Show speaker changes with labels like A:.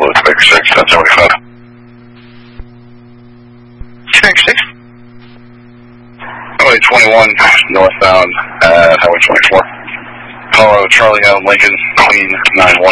A: Louis Baker 6, 1075.
B: Baker 6.
A: Highway 21, northbound at Highway 24. Colorado Charlie Allen Lincoln, clean 9-1.